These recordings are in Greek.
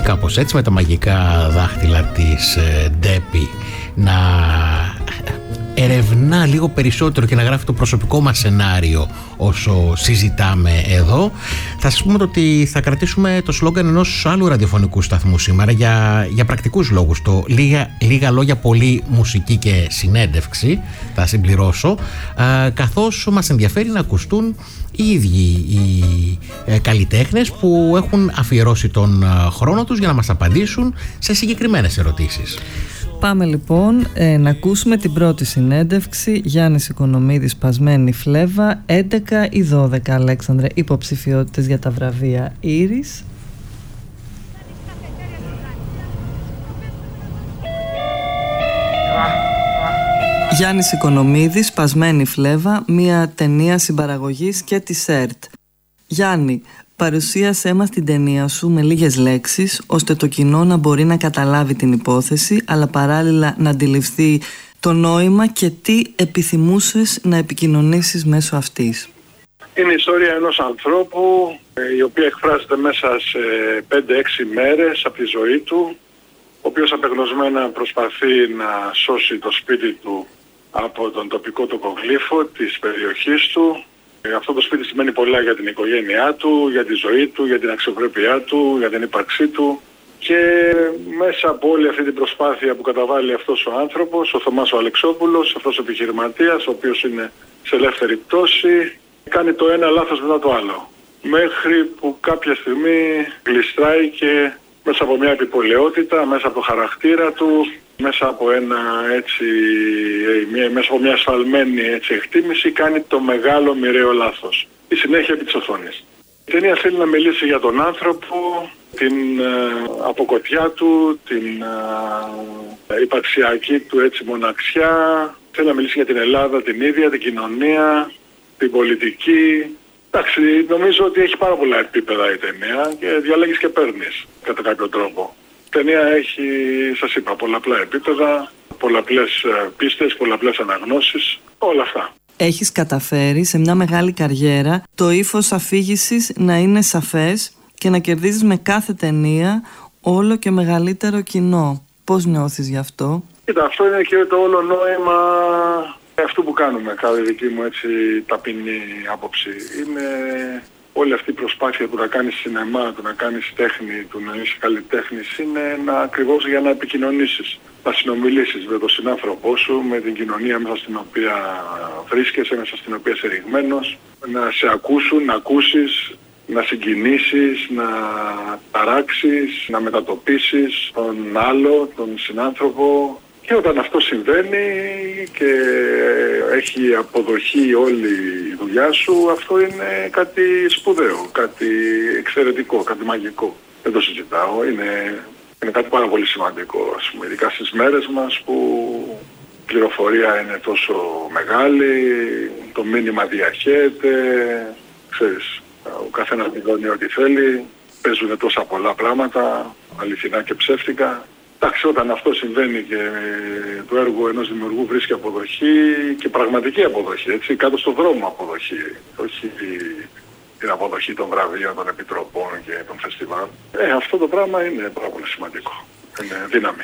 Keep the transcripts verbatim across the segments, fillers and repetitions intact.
αρχίσει κάπως έτσι με τα μαγικά δάχτυλα της Ντέπη να ερευνά λίγο περισσότερο και να γράφει το προσωπικό μας σενάριο όσο συζητάμε εδώ. Θα σας πούμε ότι θα κρατήσουμε το σλόγγαν ενός άλλου ραδιοφωνικού σταθμού σήμερα για, για πρακτικούς λόγους. Το λίγα, λίγα λόγια, πολύ μουσική και συνέντευξη θα συμπληρώσω, α, καθώς μας ενδιαφέρει να ακουστούν οι ίδιοι οι ε, καλλιτέχνες που έχουν αφιερώσει τον χρόνο τους για να μας απαντήσουν σε συγκεκριμένες ερωτήσεις. Πάμε λοιπόν ε, να ακούσουμε την πρώτη συνέντευξη. Γιάννης Οικονομίδης, Σπασμένη Φλέβα. Έντεκα ή δώδεκα, Αλέξανδρε, υποψηφιότητες για τα βραβεία Ήρης. Γιάννης Οικονομίδης, Σπασμένη Φλέβα, μια ταινία συμπαραγωγής και της ΕΡΤ. Γιάννη, παρουσίασέ μας την ταινία σου με λίγες λέξεις, ώστε το κοινό να μπορεί να καταλάβει την υπόθεση, αλλά παράλληλα να αντιληφθεί το νόημα και τι επιθυμούσες να επικοινωνήσεις μέσω αυτής. Είναι η ιστορία ενός ανθρώπου, η οποία εκφράζεται μέσα σε πέντε έξι μέρες από τη ζωή του, ο οποίος απεγνωσμένα προσπαθεί να σώσει το σπίτι του από τον τοπικό τοκογλύφο της περιοχής του. Αυτό το σπίτι σημαίνει πολλά για την οικογένειά του, για τη ζωή του, για την αξιοπρέπειά του, για την ύπαρξή του. Και μέσα από όλη αυτή την προσπάθεια που καταβάλει αυτός ο άνθρωπος, ο Θωμάς ο Αλεξόπουλος, αυτός ο επιχειρηματίας, ο οποίος είναι σε ελεύθερη πτώση, κάνει το ένα λάθος μετά το άλλο. Μέχρι που κάποια στιγμή γλιστράει και μέσα από μια επιπολαιότητα, μέσα από το χαρακτήρα του, μέσα από, ένα, έτσι, μια, μέσα από μια ασφαλμένη έτσι, εκτίμηση, κάνει το μεγάλο μοιραίο λάθος. Η συνέχεια επί της οθόνης. Η ταινία θέλει να μιλήσει για τον άνθρωπο, την ε, αποκοτιά του, την ε, υπαρξιακή του έτσι μοναξιά. Θέλει να μιλήσει για την Ελλάδα, την ίδια, την κοινωνία, την πολιτική. Εντάξει, νομίζω ότι έχει πάρα πολλά επίπεδα η ταινία και διαλέγεις και παίρνεις κατά κάποιο τρόπο. Η ταινία έχει, σας είπα, πολλαπλά επίπεδα, πολλαπλές πίστες, πολλαπλές αναγνώσεις, όλα αυτά. Έχεις καταφέρει σε μια μεγάλη καριέρα το ύφος αφήγησης να είναι σαφές και να κερδίζεις με κάθε ταινία όλο και μεγαλύτερο κοινό. Πώς νιώθεις γι' αυτό? Κοίτα, αυτό είναι και το όλο νόημα αυτού που κάνουμε, κατά δική μου έτσι ταπεινή άποψη. Είναι όλη αυτή η προσπάθεια του να κάνεις σινεμά, του να κάνεις τέχνη, του να είσαι καλλιτέχνης, είναι να, ακριβώς για να επικοινωνήσεις, να συνομιλήσεις με τον συνάνθρωπό σου, με την κοινωνία μέσα στην οποία βρίσκεσαι, μέσα στην οποία είσαι ρηγμένος, να σε ακούσουν, να ακούσεις, να συγκινήσεις, να ταράξεις, να μετατοπίσεις τον άλλο, τον συνάνθρωπο. Και όταν αυτό συμβαίνει και έχει αποδοχή όλη η δουλειά σου, αυτό είναι κάτι σπουδαίο, κάτι εξαιρετικό, κάτι μαγικό. Δεν το συζητάω, είναι, είναι κάτι πάρα πολύ σημαντικό, ας πούμε, ειδικά στις μέρες μας που η πληροφορία είναι τόσο μεγάλη, το μήνυμα διαχέεται, ξέρεις, ο καθένας δηλώνει ό,τι θέλει, παίζουν τόσα πολλά πράγματα, αληθινά και ψεύτικα. Εντάξει, όταν αυτό συμβαίνει και το έργο ενός δημιουργού βρίσκει αποδοχή και πραγματική αποδοχή, έτσι, κάτω στον δρόμο αποδοχή, όχι την αποδοχή των βραβείων, των επιτροπών και των φεστιβάλ. Ε, αυτό το πράγμα είναι πάρα πολύ σημαντικό. Είναι δύναμη.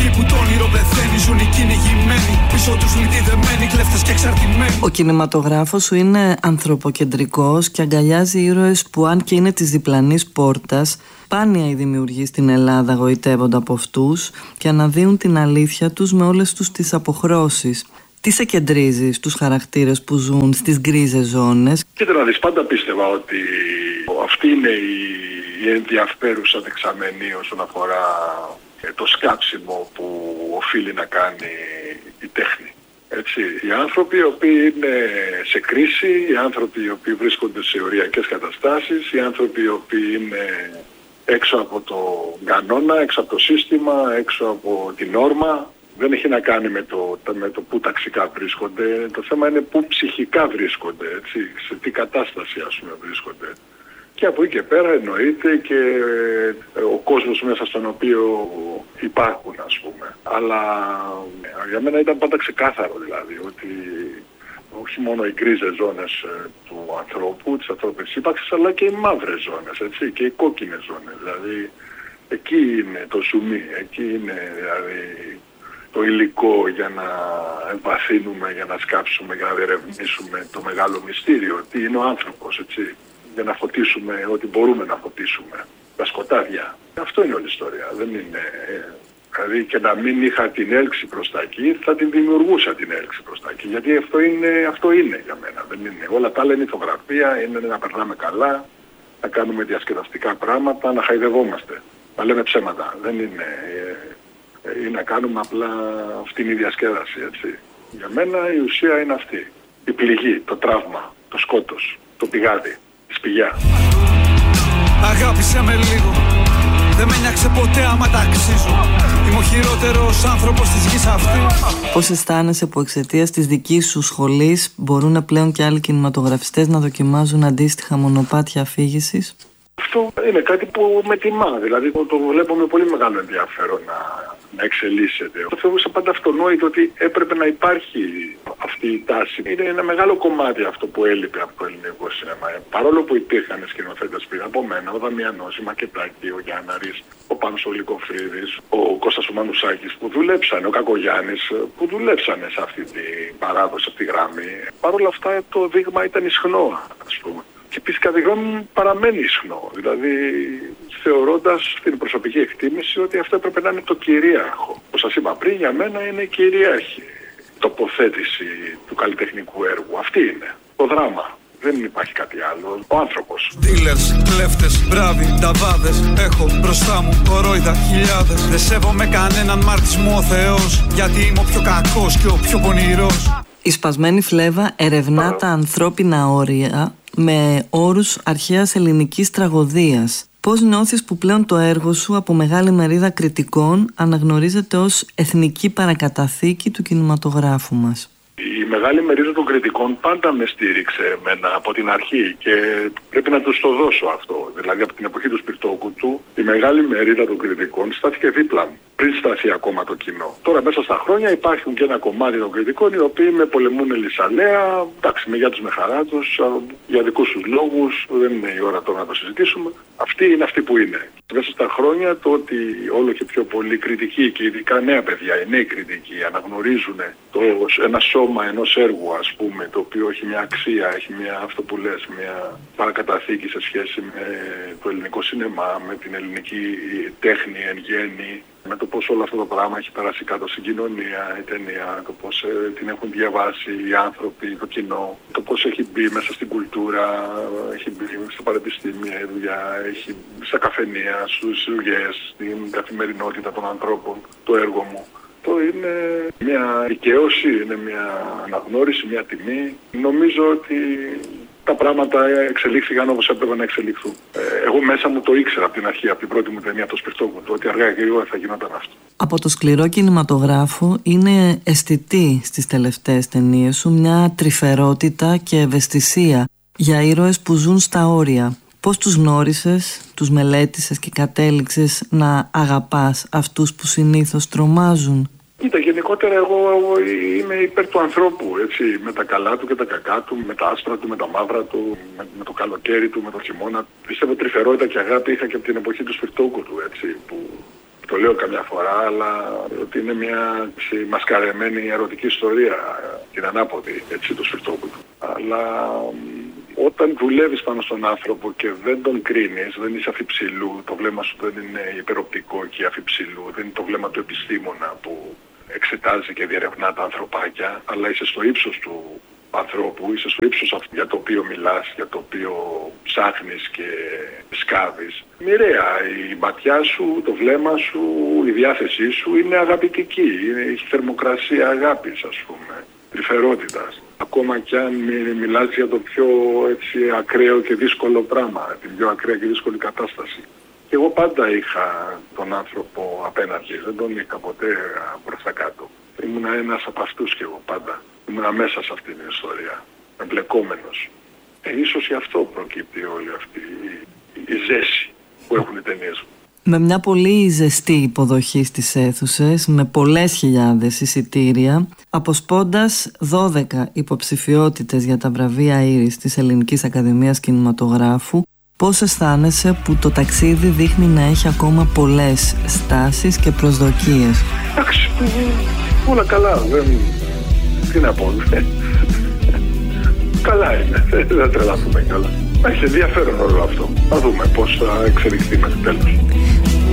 Ο κινηματογράφος σου είναι ανθρωποκεντρικός και αγκαλιάζει ήρωες που, αν και είναι της διπλανής πόρτας, σπάνια οι δημιουργοί στην Ελλάδα γοητεύονται από αυτούς και αναδύουν την αλήθεια τους με όλες τους τις αποχρώσεις. Τι σε κεντρίζει στους χαρακτήρες που ζουν στις γκρίζες ζώνες? Κοίτα να δεις, πάντα πίστευα ότι αυτή είναι η, η ενδιαφέρουσα δεξαμενή όσον αφορά το σκάψιμο που οφείλει να κάνει η τέχνη. Έτσι, οι άνθρωποι οι οποίοι είναι σε κρίση, οι άνθρωποι οι οποίοι βρίσκονται σε οριακές καταστάσεις, οι άνθρωποι οι οποίοι είναι έξω από το κανόνα, έξω από το σύστημα, έξω από την όρμα. Δεν έχει να κάνει με το, με το πού ταξικά βρίσκονται. Το θέμα είναι πού ψυχικά βρίσκονται, έτσι, σε τι κατάσταση ας πούμε βρίσκονται. Και από εκεί και πέρα εννοείται και ο κόσμος μέσα στον οποίο υπάρχουν, ας πούμε. Αλλά για μένα ήταν πάντα ξεκάθαρο δηλαδή ότι όχι μόνο οι γκρίζες ζώνες του ανθρώπου, της ανθρώπινης ύπαρξης, αλλά και οι μαύρες ζώνες, έτσι, και οι κόκκινες ζώνες. Δηλαδή Εκεί είναι το ζουμί, εκεί είναι δηλαδή το υλικό για να εμβαθύνουμε, για να σκάψουμε, για να διερευνήσουμε το μεγάλο μυστήριο, τι είναι ο άνθρωπος, έτσι. Για να φωτίσουμε ό,τι μπορούμε να φωτίσουμε, τα σκοτάδια. Αυτό είναι όλη η ιστορία, δεν είναι... Δηλαδή και να μην είχα την έλξη προς τα εκεί, θα την δημιουργούσα την έλξη προς τα εκεί. Γιατί αυτό είναι, αυτό είναι για μένα. Δεν είναι. Όλα τα άλλα είναι ηθογραφία, είναι να περνάμε καλά, να κάνουμε διασκεδαστικά πράγματα, να χαϊδευόμαστε. Να λέμε ψέματα. Δεν είναι... ή να κάνουμε απλά φτηνή διασκέδαση, έτσι. Για μένα η ουσία είναι αυτή. Η πληγή, το τραύμα, το σκότος, το πηγάδι, η σπηλιά. Αγάπησε με λίγο, δεν με νοιάξε ποτέ άμα τα αξίζω. Είμαι ο χειρότερος άνθρωπος της γης αυτή. Πώς αισθάνεσαι που εξαιτίας της δικής σου σχολής μπορούν πλέον και άλλοι κινηματογραφιστές να δοκιμάζουν αντίστοιχα μονοπάτια αφήγησης? Αυτό είναι κάτι που με τιμά, δηλαδή το βλέπω με πολύ μεγάλο ενδιαφέρον να, να εξελίσσεται. Το θεωρούσα πάντα αυτονόητο ότι έπρεπε να υπάρχει αυτή η τάση. Είναι ένα μεγάλο κομμάτι αυτό που έλειπε από το ελληνικό σινεμά. Παρόλο που υπήρχαν σκηνοθέτες πριν από μένα, ο Δαμιανός, η Μακετάκη, ο Γιάνναρης, ο Πάνος ο Λυκοφρίδης, ο Κώστας ο Μανουσάκης που δουλέψανε, ο Κακογιάννης που δουλέψανε σε αυτή την παράδοση, αυτή τη γραμμή. Παρ' όλα αυτά το δείγμα ήταν ισχνό, ας πούμε. Και επίσης κατά τη γνώμη μου παραμένει ισχνό, δηλαδή θεωρώντας την προσωπική εκτίμηση ότι αυτό έπρεπε να είναι το κυρίαρχο. Όπως σας είπα πριν, για μένα είναι η κυρίαρχη τοποθέτηση του καλλιτεχνικού έργου. Αυτή είναι το δράμα. Δεν υπάρχει κάτι άλλο. Ο άνθρωπος. Dealers, κλέφτες, μπράβοι, ταβάδες. Έχω μπροστά μου κορόιδα χιλιάδες. Δεν σέβομαι κανέναν, μάρτης μου ο Θεός. Γιατί είμαι ο πιο κακός και ο πιο πονηρός. Η σπασμένη φλέβα ερευνά τα ανθρώπινα όρια με όρους αρχαίας ελληνικής τραγωδίας. Πώς νιώθεις που πλέον το έργο σου από μεγάλη μερίδα κριτικών αναγνωρίζεται ως εθνική παρακαταθήκη του κινηματογράφου μας? Η μεγάλη μερίδα των κριτικών πάντα με στήριξε εμένα από την αρχή και πρέπει να τους το δώσω αυτό. Δηλαδή από την εποχή του Σπιρτόκουτου η μεγάλη μερίδα των κριτικών στάθηκε δίπλα μου, πριν σταθεί ακόμα το κοινό. Τώρα μέσα στα χρόνια υπάρχουν και ένα κομμάτι των κριτικών οι οποίοι με πολεμούν ελισσαλέα, εντάξει, με γεια τους με χαρά τους, για δικούς τους λόγους, δεν είναι η ώρα τώρα να το συζητήσουμε. Αυτή είναι αυτή που είναι. Μέσα στα χρόνια το ότι όλο και πιο πολλοί κριτικοί και ειδικά νέα παιδιά, οι νέοι κριτικοί αναγνωρίζουν το, ένα σώμα ενός έργου, ας πούμε, το οποίο έχει μια αξία, έχει μια, αυτό που λες, μια παρακαταθήκη σε σχέση με το ελληνικό σινεμά, με την ελληνική τέχνη εν γέννη, με το πώς όλο αυτό το πράγμα έχει περάσει κάτω στην κοινωνία, η ταινία, το πώς ε, την έχουν διαβάσει οι άνθρωποι, το κοινό, το πώς έχει μπει μέσα στην κουλτούρα, έχει μπει στα πανεπιστήμια, η δουλειά, έχει μπει στα καφενεία, στους δουλειές, στην καθημερινότητα των ανθρώπων, το έργο μου. Το είναι μια δικαίωση, είναι μια αναγνώριση, μια τιμή. Νομίζω ότι τα πράγματα εξελίχθηκαν όπως έπρεπε να εξελιχθούν. Εγώ μέσα μου το ήξερα από την αρχή, από την πρώτη μου ταινία, το Σπιρτόκουτο, ότι αργά και γρήγορα θα γινόταν αυτό. Από το σκληρό κινηματογράφο είναι αισθητή στις τελευταίες ταινίες σου μια τρυφερότητα και ευαισθησία για ήρωες που ζουν στα όρια. Πώς τους γνώρισες, τους μελέτησες και κατέληξες να αγαπάς αυτούς που συνήθως τρομάζουν? Κοίτα, γενικότερα εγώ, εγώ είμαι υπέρ του ανθρώπου, έτσι, με τα καλά του και τα κακά του, με τα άσπρα του, με τα μαύρα του, με, με το καλοκαίρι του, με το χειμώνα. Πιστεύω τρυφερότητα και αγάπη είχα και από την εποχή του Σπιρτόκουτου, έτσι, που το λέω καμιά φορά, αλλά ότι είναι μια έτσι, μασκαρεμένη ερωτική ιστορία, την ανάποδη, έτσι, του Σπιρτόκουτου. Αλλά όταν δουλεύεις πάνω στον άνθρωπο και δεν τον κρίνεις, δεν είσαι αφιψηλού, το βλέμμα σου δεν είναι υπεροπτικό και αφιψηλού, δεν είναι το βλέμμα του επιστήμονα που εξετάζει και διερευνά τα ανθρωπάκια, αλλά είσαι στο ύψος του ανθρώπου, είσαι στο ύψος αυτό για το οποίο μιλάς, για το οποίο ψάχνεις και σκάβεις. Μοιραία, η ματιά σου, το βλέμμα σου, η διάθεσή σου είναι αγαπητική, έχει θερμοκρασία αγάπης, ας πούμε, τρυφερότητας. Ακόμα κι αν μιλάς για το πιο έτσι, ακραίο και δύσκολο πράγμα, την πιο ακραία και δύσκολη κατάσταση. Και εγώ πάντα είχα τον άνθρωπο απέναντι, δεν τον είχα ποτέ προς τα κάτω. Ήμουνα ένας από αυτούς και εγώ πάντα. Ήμουνα μέσα σε αυτήν την ιστορία, εμπλεκόμενος. Ε, ίσως γι' αυτό προκύπτει όλη αυτή η, η ζέση που έχουν οι ταινίες μου. Με μια πολύ ζεστή υποδοχή στις αίθουσες, με πολλές χιλιάδες εισιτήρια, αποσπώντας δώδεκα υποψηφιότητες για τα βραβεία Ήρης της Ελληνικής Ακαδημίας Κινηματογράφου, Πώς αισθάνεσαι που το ταξίδι δείχνει να έχει ακόμα πολλές στάσεις και προσδοκίες? Εντάξει, όλα καλά, δεν... τι να πω, καλά είναι, δεν τρελαθούμε καλά. Έχει ενδιαφέρον όλο αυτό, να δούμε πώς θα εξελιχθεί μέχρι τέλος.